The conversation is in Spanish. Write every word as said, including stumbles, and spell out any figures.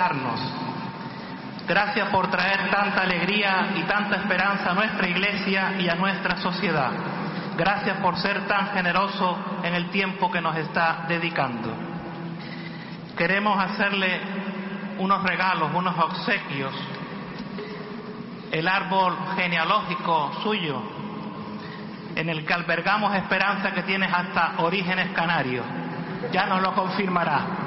dejarnos. Gracias por traer tanta alegría y tanta esperanza a nuestra iglesia y a nuestra sociedad. Gracias por ser tan generoso en el tiempo que nos está dedicando. Queremos hacerle unos regalos, unos obsequios. El árbol genealógico suyo, en el que albergamos esperanza que tiene hasta orígenes canarios. Ya nos lo confirmará.